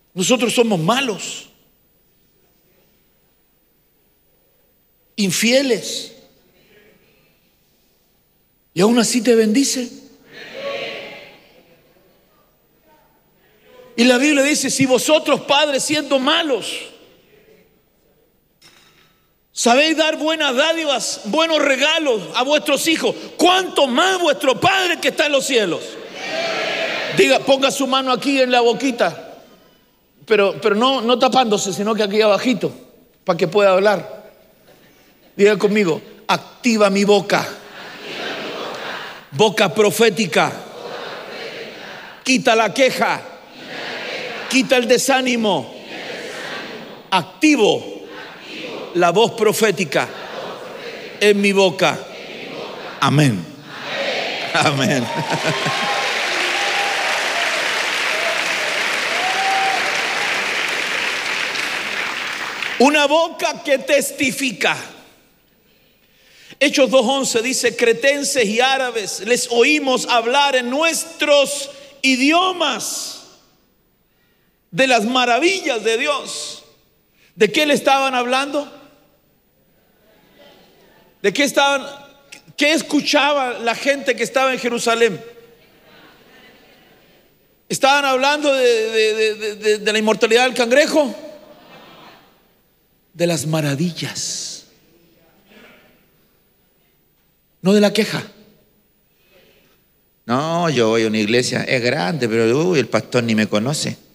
Nosotros somos malos, infieles, y aún así te bendice. Y la Biblia dice: si vosotros, padres, siendo malos, sabéis dar buenas dádivas, buenos regalos a vuestros hijos, ¿cuánto más vuestro Padre que está en los cielos? Diga, ponga su mano aquí en la boquita, pero no tapándose, sino que aquí abajito, para que pueda hablar. Diga conmigo: activa mi boca, boca profética, quita la queja, quita el desánimo, activo la voz profética en mi boca. Amén. Amén. Una boca que testifica. Hechos 2:11 dice: cretenses y árabes les oímos hablar en nuestros idiomas de las maravillas de Dios. ¿De qué le estaban hablando? ¿De qué estaban? ¿Qué escuchaba la gente que estaba en Jerusalén? ¿Estaban hablando de la inmortalidad del cangrejo? De las maravillas, no de la queja. No, yo voy a una iglesia, es grande, pero el pastor ni me conoce.